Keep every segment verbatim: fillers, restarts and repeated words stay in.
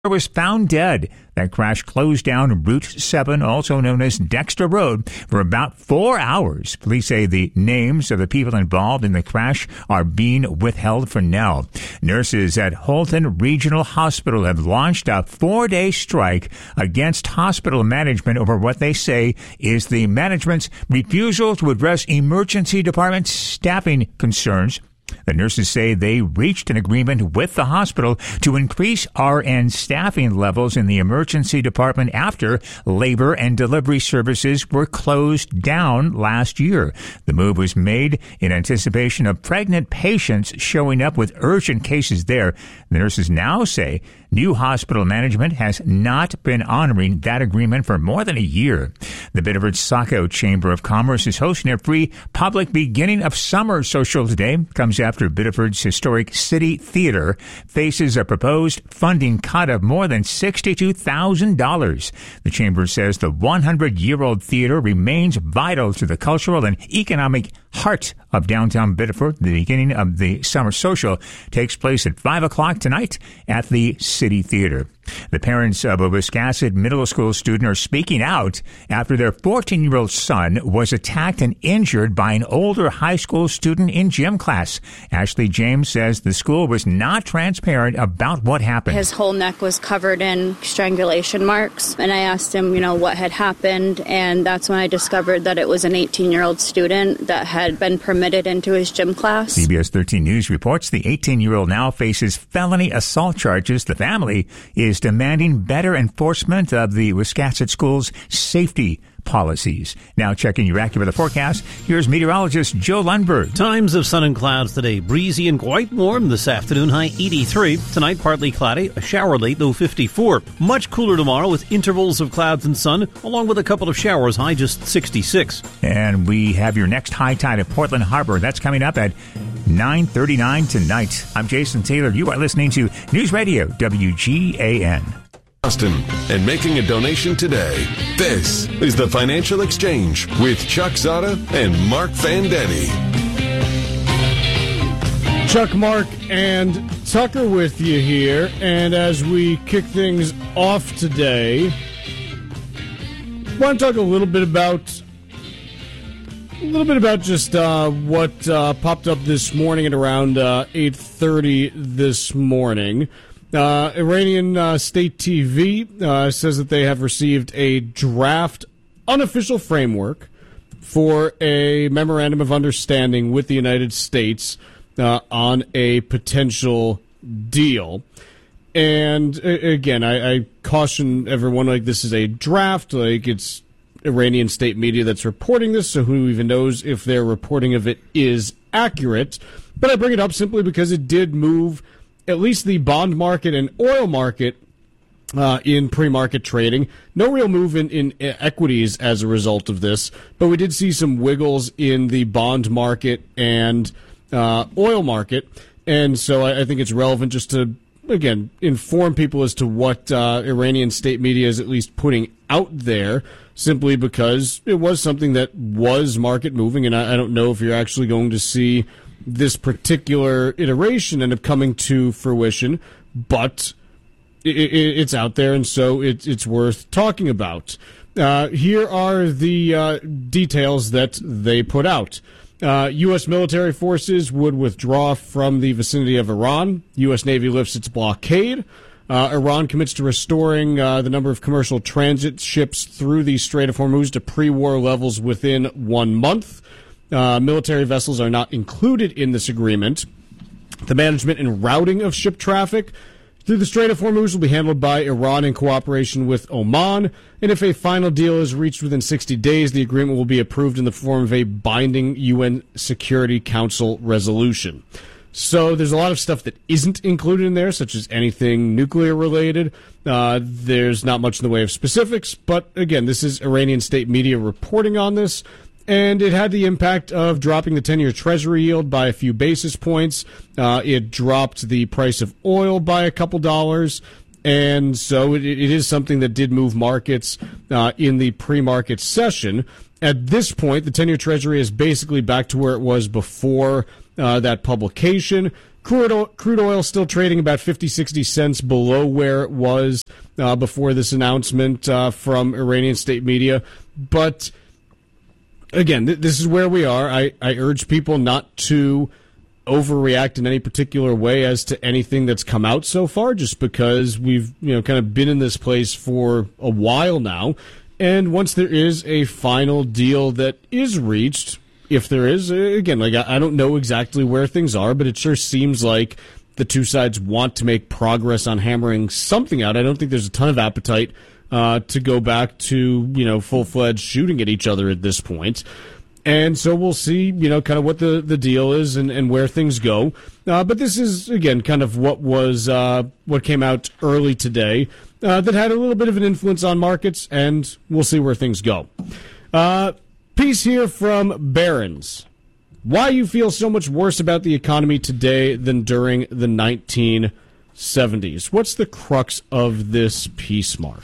was found dead. That crash closed down Route seven, also known as Dexter Road, for about four hours. Police say the names of the people involved in the crash are being withheld for now. Nurses at Holton Regional Hospital have launched a four-day strike against hospital management over what they say is the management's refusal to address emergency department staffing concerns. The nurses say they reached an agreement with the hospital to increase R N staffing levels in the emergency department after labor and delivery services were closed down last year. The move was made in anticipation of pregnant patients showing up with urgent cases there. The nurses now say new hospital management has not been honoring that agreement for more than a year. The Biddeford Saco Chamber of Commerce is hosting a free public beginning of summer social today. Comes after Biddeford's historic City Theater faces a proposed funding cut of more than sixty-two thousand dollars. The Chamber says the hundred-year-old theater remains vital to the cultural and economic heart of downtown Biddeford. The beginning of the summer social takes place at five o'clock tonight at the City Theater. The parents of a Wiscasset middle school student are speaking out after their fourteen-year-old son was attacked and injured by an older high school student in gym class. Ashley James says the school was not transparent about what happened. His whole neck was covered in strangulation marks, and I asked him, you know, what had happened, and that's when I discovered that it was an eighteen-year-old student that had been permitted into his gym class. C B S thirteen News reports the eighteen-year-old now faces felony assault charges. The family is demanding better enforcement of the Wiscasset School's safety policies. Now checking your AccuWeather forecast, here's meteorologist Joe Lundberg. Times of sun and clouds today. Breezy and quite warm this afternoon, high eighty-three. Tonight, partly cloudy, a shower late, low fifty-four. Much cooler tomorrow with intervals of clouds and sun, along with a couple of showers, high just sixty-six. And we have your next high tide at Portland Harbor. That's coming up at nine thirty-nine tonight. I'm Jason Taylor. You are listening to News Radio W G A N. Austin, and making a donation today. This is the Financial Exchange with Chuck Zada and Mark Vandetti. Chuck, Mark, and Tucker with you here. And as we kick things off today, I want to talk a little bit about a little bit about just uh, what uh, popped up this morning at around uh, eight thirty this morning. Uh, Iranian uh, state T V uh, says that they have received a draft unofficial framework for a memorandum of understanding with the United States uh, on a potential deal. And uh, again, I, I caution everyone, like, this is a draft, like it's Iranian state media that's reporting this, so who even knows if their reporting of it is accurate. But I bring it up simply because it did move at least the bond market and oil market uh, in pre-market trading. No real move in, in equities as a result of this, but we did see some wiggles in the bond market and uh, oil market. And so I, I think it's relevant just to, again, inform people as to what uh, Iranian state media is at least putting out there, simply because it was something that was market moving, and I, I don't know if you're actually going to see this particular iteration end up coming to fruition, but it, it, it's out there, and so it, it's worth talking about. Uh, here are the uh, details that they put out. Uh, U S military forces would withdraw from the vicinity of Iran. U S Navy lifts its blockade. Uh, Iran commits to restoring uh, the number of commercial transit ships through the Strait of Hormuz to pre-war levels within one month. Uh, military vessels are not included in this agreement. The management and routing of ship traffic through the Strait of Hormuz will be handled by Iran in cooperation with Oman. And if a final deal is reached within sixty days, the agreement will be approved in the form of a binding U N Security Council resolution. So there's a lot of stuff that isn't included in there, such as anything nuclear related. Uh, there's not much in the way of specifics, but again, this is Iranian state media reporting on this. And it had the impact of dropping the ten-year Treasury yield by a few basis points. Uh, it dropped the price of oil by a couple dollars. And so it, it is something that did move markets uh, in the pre-market session. At this point, the ten-year Treasury is basically back to where it was before uh, that publication. Crude oil, crude oil still trading about fifty, sixty cents below where it was uh, before this announcement uh, from Iranian state media. But again, th- this is where we are. I, I urge people not to overreact in any particular way as to anything that's come out so far, just because we've, you know, kind of been in this place for a while now. And once there is a final deal that is reached, if there is, again, like I don't know exactly where things are, but it sure seems like the two sides want to make progress on hammering something out. I don't think there's a ton of appetite uh, to go back to, you know, full-fledged shooting at each other at this point. And so we'll see, you know, kind of what the, the deal is and, and where things go. Uh, but this is, again, kind of what was uh, what came out early today uh, that had a little bit of an influence on markets, and we'll see where things go. Uh, piece here from Barron's. Why you feel so much worse about the economy today than during the nineteen seventies. What's the crux of this piece, Mark?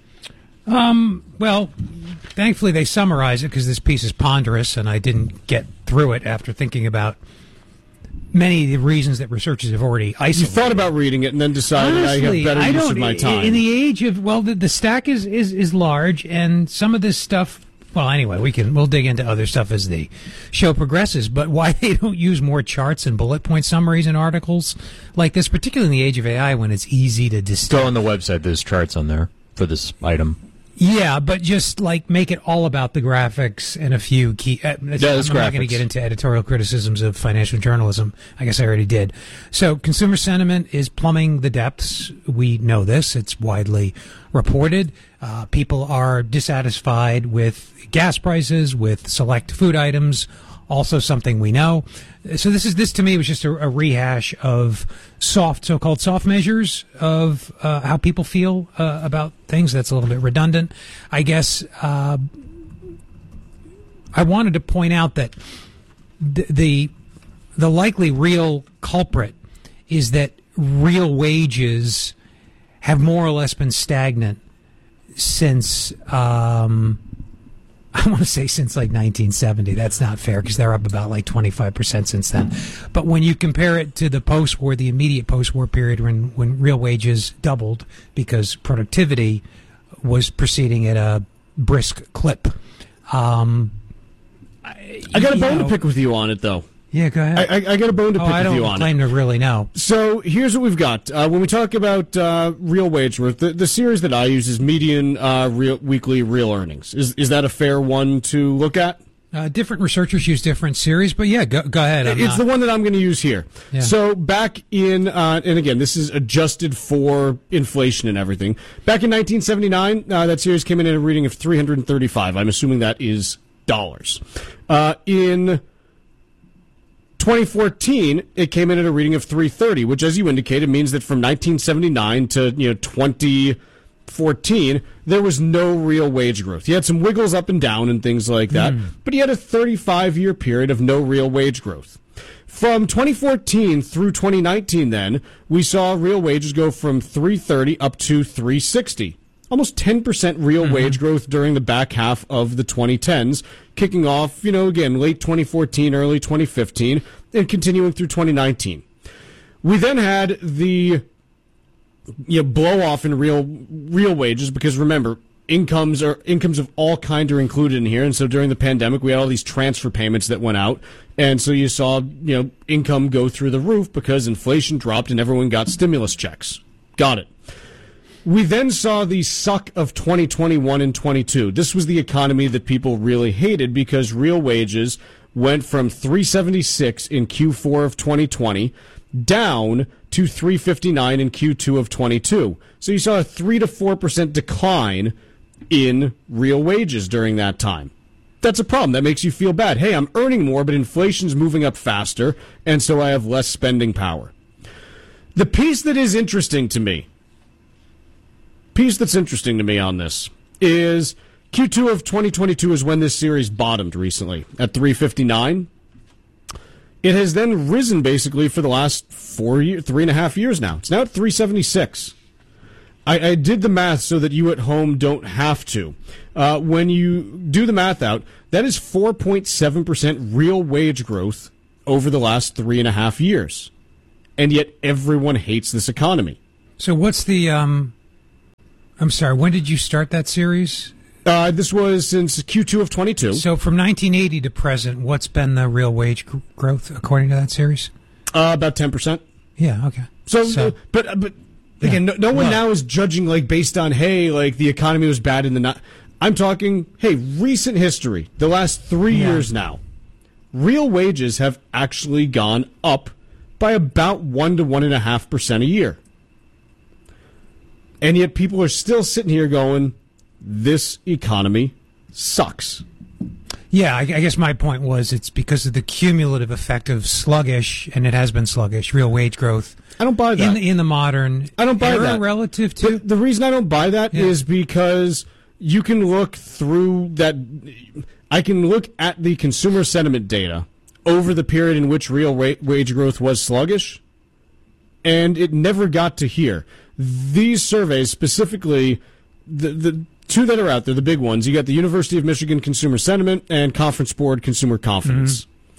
Um, well, thankfully they summarize it because this piece is ponderous and I didn't get through it after thinking about many of the reasons that researchers have already isolated. You thought about reading it and then decided Honestly, I have better I use don't, of my time. In the age of, well, the, the stack is, is, is large and some of this stuff, well, anyway, we can, we'll dig into other stuff as the show progresses, but why they don't use more charts and bullet point summaries in articles like this, particularly in the age of A I when it's easy to distill. Go on the website, there's charts on there for this item. Yeah, but just like make it all about the graphics and a few key. Uh, yeah, I'm not going to get into editorial criticisms of financial journalism. I guess I already did. So consumer sentiment is plumbing the depths. We know this. It's widely reported. Uh, people are dissatisfied with gas prices, with select food items. Also something we know. So this is this to me was just a, a rehash of soft, so-called soft measures of uh, how people feel uh, about things. That's a little bit redundant, I guess. Uh, I wanted to point out that the, the the likely real culprit is that real wages have more or less been stagnant since. Um, I want to say since like nineteen seventy. That's not fair because they're up about like twenty-five percent since then. But when you compare it to the post-war, the immediate post-war period when, when real wages doubled because productivity was proceeding at a brisk clip. Um, I, I got a bone know, to pick with you on it, though. Yeah, go ahead. I, I, I got a bone to oh, pick I with you on it. I don't claim to really know. So here's what we've got. Uh, when we talk about uh, real wage growth, the, the series that I use is median uh, real, weekly real earnings. Is is that a fair one to look at? Uh, different researchers use different series, but yeah, go, go ahead. I'm it's not... the one that I'm going to use here. Yeah. So back in, uh, and again, this is adjusted for inflation and everything. Back in nineteen seventy-nine, uh, that series came in at a reading of three hundred thirty-five. I'm assuming that is dollars. Uh, in twenty fourteen, it came in at a reading of three thirty, which, as you indicated, means that from nineteen seventy-nine to you know twenty fourteen, there was no real wage growth. You had some wiggles up and down and things like that, mm. but you had a thirty-five year period of no real wage growth. From twenty fourteen through twenty nineteen, then, we saw real wages go from three thirty up to three sixty. Almost ten percent real mm-hmm. wage growth during the back half of the twenty tens, kicking off, you know, again, late twenty fourteen, early twenty fifteen, and continuing through twenty nineteen. We then had the you know, blow off in real real wages because, remember, incomes are incomes of all kind are included in here, and so during the pandemic, we had all these transfer payments that went out, and so you saw, you know, income go through the roof because inflation dropped and everyone got stimulus checks. Got it. We then saw the suck of twenty twenty-one and twenty-two. This was the economy that people really hated because real wages went from three seventy-six in Q four of twenty twenty down to three fifty-nine in Q two of twenty-two. So you saw a three to four percent decline in real wages during that time. That's a problem. That makes you feel bad. Hey, I'm earning more, but inflation's moving up faster, and so I have less spending power. The piece that is interesting to me piece that's interesting to me on this is Q two of twenty twenty-two is when this series bottomed recently at three fifty-nine. It has then risen basically for the last four year, three and a half years now. It's now at three seventy-six. I, I did the math so that you at home don't have to. Uh, when you do the math out, that is four point seven percent real wage growth over the last three and a half years. And yet everyone hates this economy. So what's the, um, I'm sorry, when did you start that series? Uh, this was since Q two of twenty-two. So from nineteen eighty to present, what's been the real wage g- growth according to that series? Uh, about ten percent. Yeah, okay. So, So- uh, but, but again, Yeah. no, no one Well- now is judging like based on, hey, like the economy was bad in the not. I'm talking, hey, recent history, the last three Yeah. years now. Real wages have actually gone up by about one to one and a half percent a year. And yet people are still sitting here going, this economy sucks. Yeah, I, I guess my point was it's because of the cumulative effect of sluggish, and it has been sluggish, real wage growth I don't buy that. in the, in the modern I don't buy era that. relative to. The, the reason I don't buy that Yeah. is because you can look through that. I can look at the consumer sentiment data over the period in which real wa- wage growth was sluggish, and it never got to here. These surveys, specifically the the two that are out there, the big ones, you got the University of Michigan Consumer Sentiment and Conference Board Consumer Confidence. Mm-hmm.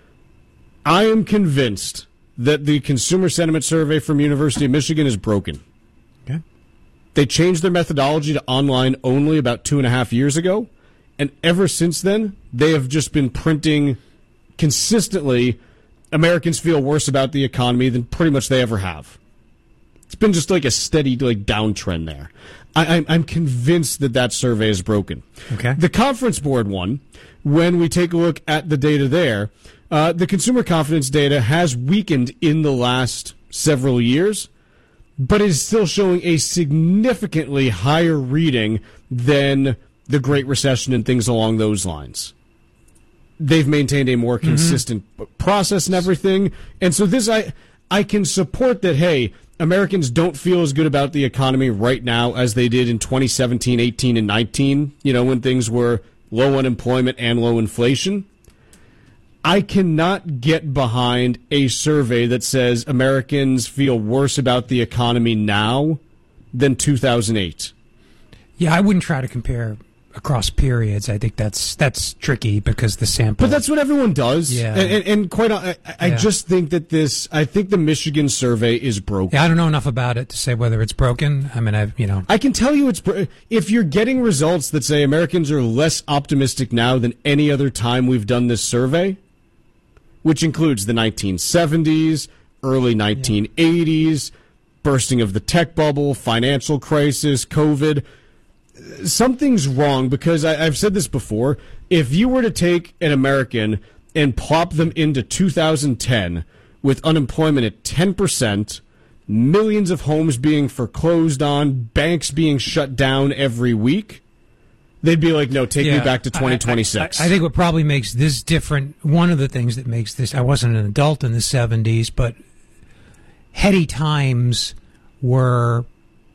I am convinced that the Consumer Sentiment Survey from University of Michigan is broken. Okay. They changed their methodology to online only about two and a half years ago, and ever since then, they have just been printing consistently Americans feel worse about the economy than pretty much they ever have. It's been just like a steady like downtrend there. I, I'm, I'm convinced that that survey is broken. Okay. The Conference Board one, when we take a look at the data there, uh, the consumer confidence data has weakened in the last several years, but it is still showing a significantly higher reading than the Great Recession and things along those lines. They've maintained a more consistent mm-hmm. process and everything. And so this, I, I can support that, hey, Americans don't feel as good about the economy right now as they did in twenty seventeen, eighteen, and nineteen, you know, when things were low unemployment and low inflation. I cannot get behind a survey that says Americans feel worse about the economy now than two thousand eight. Yeah, I wouldn't try to compare across periods. I think that's that's tricky because the sample. But that's what everyone does. Yeah. And, and, and quite, I, I Yeah. just think that this, I think the Michigan survey is broken. Yeah, I don't know enough about it to say whether it's broken. I mean, I've you know. I can tell you it's, bro- if you're getting results that say Americans are less optimistic now than any other time we've done this survey, which includes the nineteen seventies, early nineteen eighties, bursting of the tech bubble, financial crisis, COVID. Something's wrong because I, I've said this before. If you were to take an American and plop them into two thousand ten with unemployment at ten percent, millions of homes being foreclosed on, banks being shut down every week, they'd be like, no, take Yeah, me back to twenty twenty-six. I, I, I think what probably makes this different, one of the things that makes this, I wasn't an adult in the seventies, but heady times were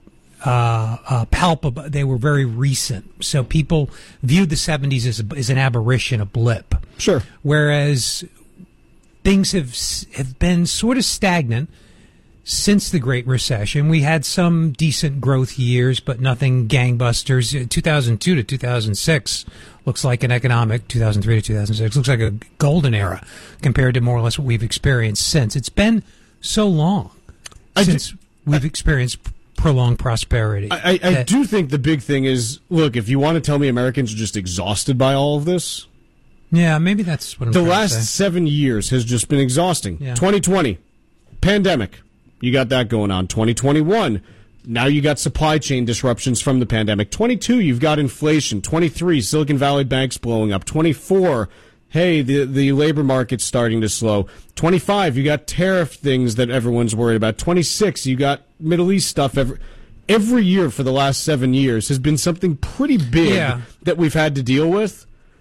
uh, uh, palpable. They were very recent. So people viewed the seventies as, a, as an aberration, a blip. Sure. Whereas things have have been sort of stagnant since the Great Recession. We had some decent growth years, but nothing gangbusters. two thousand two to two thousand six looks like an economic, two thousand three to two thousand six looks like a golden era compared to more or less what we've experienced since. It's been so long I since do, we've I, experienced prolonged prosperity. I, I, I do think the big thing is, look, if you want to tell me Americans are just exhausted by all of this, yeah, maybe that's what I'm the trying last to say. seven years has just been exhausting. Yeah. twenty twenty, pandemic. You got that going on. twenty twenty-one, now you got supply chain disruptions from the pandemic. twenty-two, you've got inflation. twenty-three, Silicon Valley banks blowing up. twenty-four, hey, the, the labor market's starting to slow. twenty-five, you got tariff things that everyone's worried about. twenty-six, you got Middle East stuff. Every, every year for the last seven years has been something pretty big Yeah. that we've had to deal with.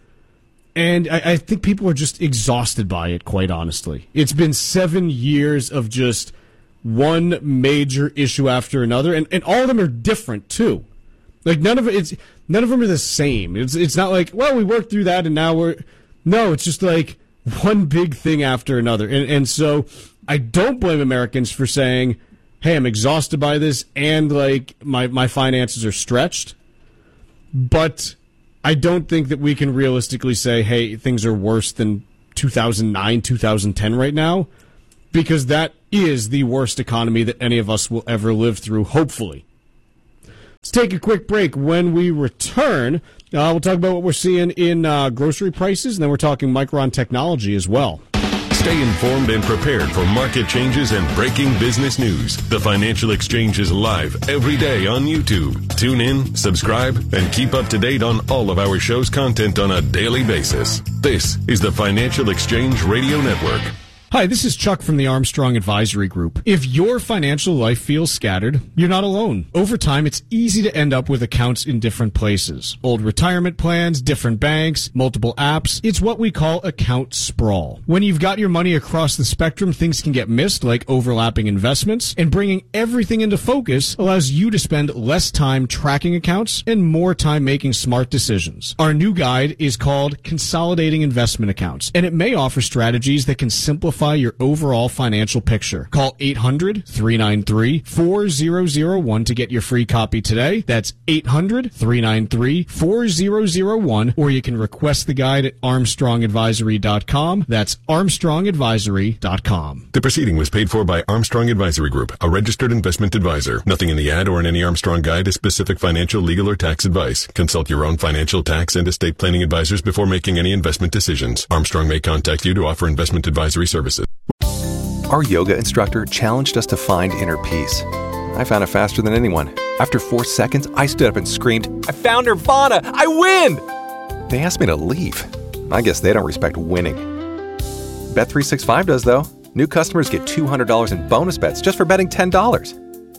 And I, I think people are just exhausted by it, quite honestly. It's been seven years of just one major issue after another, and, and all of them are different too. Like none of it, it's none of them are the same. It's it's not like, well, we worked through that and now we're no. It's just like one big thing after another, and and so I don't blame Americans for saying, "Hey, I'm exhausted by this, and like my my finances are stretched," but I don't think that we can realistically say, hey, things are worse than two thousand nine, two thousand ten right now, because that is the worst economy that any of us will ever live through, hopefully. Let's take a quick break. When we return, uh, we'll talk about what we're seeing in uh, grocery prices, and then we're talking Micron technology as well. Stay informed and prepared for market changes and breaking business news. The Financial Exchange is live every day on YouTube. Tune in, subscribe, and keep up to date on all of our show's content on a daily basis. This is the Financial Exchange Radio Network. Hi, this is Chuck from the Armstrong Advisory Group. If your financial life feels scattered, you're not alone. Over time, it's easy to end up with accounts in different places. Old retirement plans, different banks, multiple apps. It's what we call account sprawl. When you've got your money across the spectrum, things can get missed, like overlapping investments, and bringing everything into focus allows you to spend less time tracking accounts and more time making smart decisions. Our new guide is called Consolidating Investment Accounts, and it may offer strategies that can simplify your overall financial picture. Call eight hundred, three nine three, four zero zero one to get your free copy today. That's eight hundred, three nine three, four zero zero one, or you can request the guide at armstrong advisory dot com. That's armstrong advisory dot com. The proceeding was paid for by Armstrong Advisory Group, a registered investment advisor. Nothing in the ad or in any Armstrong guide is specific financial, legal, or tax advice. Consult your own financial, tax, and estate planning advisors before making any investment decisions. Armstrong may contact you to offer investment advisory services. Our yoga instructor challenged us to find inner peace. I found it faster than anyone. After four seconds, I stood up and screamed, "I found Nirvana! I win!" They asked me to leave. I guess they don't respect winning. Bet three sixty-five does, though. New customers get two hundred dollars in bonus bets just for betting ten dollars.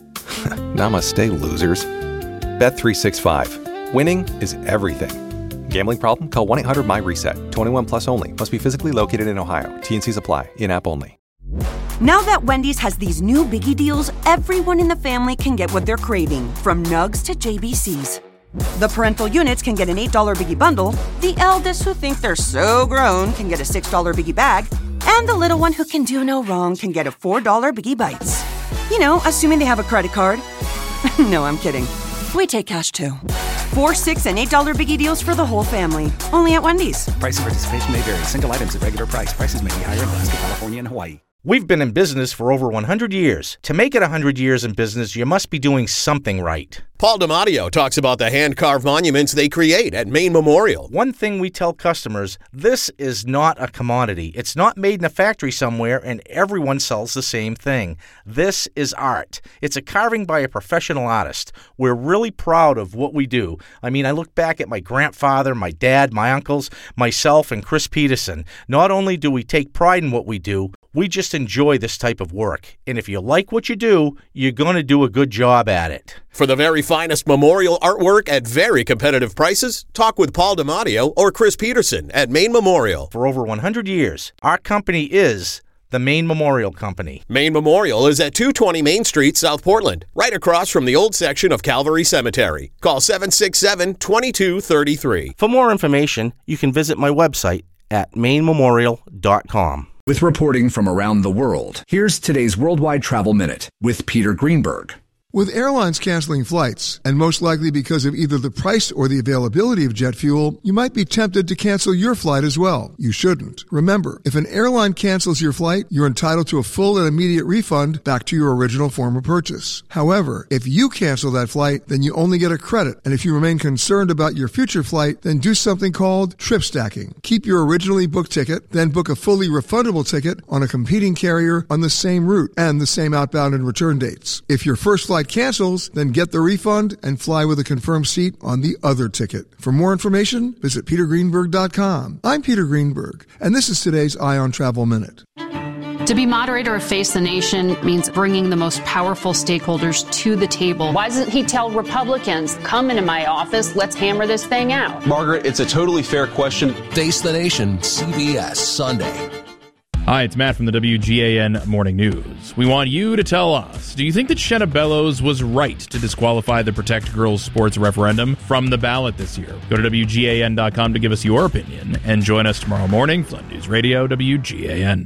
Namaste, losers. Bet three sixty-five. Winning is everything. Gambling problem? Call one eight hundred M Y reset. twenty-one plus only. Must be physically located in Ohio. T and Cs apply. In-app only. Now that Wendy's has these new biggie deals, everyone in the family can get what they're craving, from nugs to J B Cs. The parental units can get an eight dollar biggie bundle, the eldest who think they're so grown can get a six dollar biggie bag, and the little one who can do no wrong can get a four dollar biggie bites. You know, assuming they have a credit card. No, I'm kidding. We take cash too. Four, six, and eight dollar biggie deals for the whole family. Only at Wendy's. Price and participation may vary. Single items at regular price. Prices may be higher in Alaska, California, and Hawaii. We've been in business for over one hundred years. To make it one hundred years in business, you must be doing something right. Paul DiMatteo talks about the hand-carved monuments they create at Maine Memorial. One thing we tell customers, this is not a commodity. It's not made in a factory somewhere and everyone sells the same thing. This is art. It's a carving by a professional artist. We're really proud of what we do. I mean, I look back at my grandfather, my dad, my uncles, myself, and Chris Peterson. Not only do we take pride in what we do, we just enjoy this type of work. And if you like what you do, you're going to do a good job at it. For the very finest memorial artwork at very competitive prices, talk with Paul DiMatteo or Chris Peterson at Maine Memorial. For over one hundred years, our company is the Maine Memorial Company. Maine Memorial is at two twenty Main Street, South Portland, right across from the old section of Calvary Cemetery. Call seven six seven, two two three three. For more information, you can visit my website at maine memorial dot com. With reporting from around the world, here's today's Worldwide Travel Minute with Peter Greenberg. With airlines canceling flights, and most likely because of either the price or the availability of jet fuel, you might be tempted to cancel your flight as well. You shouldn't. Remember, if an airline cancels your flight, you're entitled to a full and immediate refund back to your original form of purchase. However, if you cancel that flight, then you only get a credit. And if you remain concerned about your future flight, then do something called trip stacking. Keep your originally booked ticket, then book a fully refundable ticket on a competing carrier on the same route and the same outbound and return dates. If your first flight cancels, then get the refund and fly with a confirmed seat on the other ticket. For more information, visit peter greenberg dot com. I'm Peter Greenberg, and this is today's Eye on Travel Minute. To be moderator of Face the Nation means bringing the most powerful stakeholders to the table. Why doesn't he tell Republicans, come into my office, let's hammer this thing out? Margaret, it's a totally fair question. Face the Nation, C B S, Sunday. Hi, it's Matt from the W G A N Morning News. We want you to tell us, do you think that Shenna Bellows was right to disqualify the Protect Girls Sports referendum from the ballot this year? Go to W G A N dot com to give us your opinion and join us tomorrow morning. Flood News Radio, W G A N.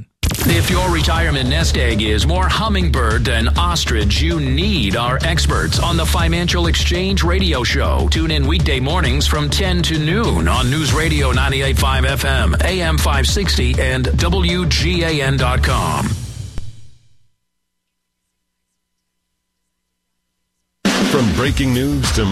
If your retirement nest egg is more hummingbird than ostrich, you need our experts on the Financial Exchange Radio Show. Tune in weekday mornings from ten to noon on News Radio ninety-eight point five F M, A M five sixty, and W G A N dot com. From breaking news to